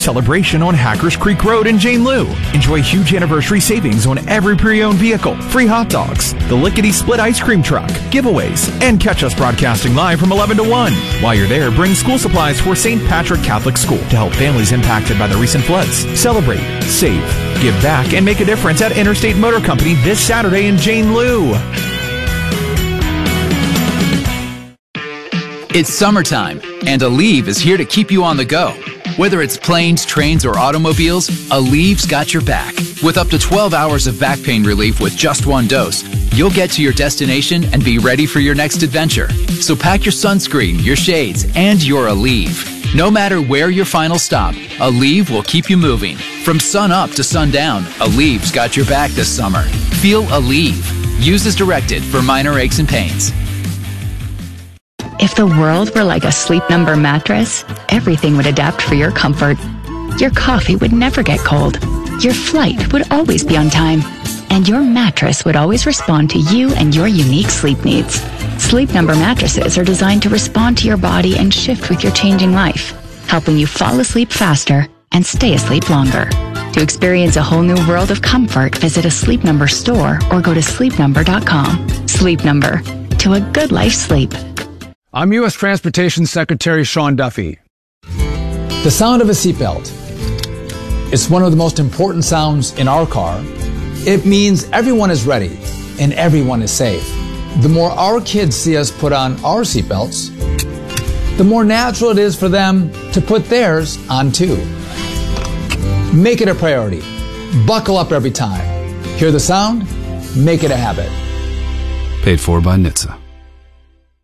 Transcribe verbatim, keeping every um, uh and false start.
Celebration on Hackers Creek Road in Jane Lou. Enjoy huge anniversary savings on every pre-owned vehicle, free hot dogs, the Lickety Split ice cream truck, giveaways, and catch us broadcasting live from eleven to one. While you're there, bring school supplies for Saint Patrick Catholic School to help families impacted by the recent floods. Celebrate, save, give back, and make a difference at Interstate Motor Company this Saturday in Jane Lou. It's summertime, and Aleve is here to keep you on the go. Whether it's planes, trains, or automobiles, Aleve's got your back. With up to twelve hours of back pain relief with just one dose, you'll get to your destination and be ready for your next adventure. So pack your sunscreen, your shades, and your Aleve. No matter where your final stop, Aleve will keep you moving. From sun up to sundown, Aleve's got your back this summer. Feel Aleve. Use as directed for minor aches and pains. If the world were like a Sleep Number mattress, everything would adapt for your comfort. Your coffee would never get cold. Your flight would always be on time. And your mattress would always respond to you and your unique sleep needs. Sleep Number mattresses are designed to respond to your body and shift with your changing life, helping you fall asleep faster and stay asleep longer. To experience a whole new world of comfort, visit a Sleep Number store or go to sleep number dot com. Sleep Number. To a good life sleep. I'm U S Transportation Secretary Sean Duffy. The sound of a seatbelt. It's one of the most important sounds in our car. It means everyone is ready and everyone is safe. The more our kids see us put on our seatbelts, the more natural it is for them to put theirs on too. Make it a priority. Buckle up every time. Hear the sound? Make it a habit. Paid for by N H T S A.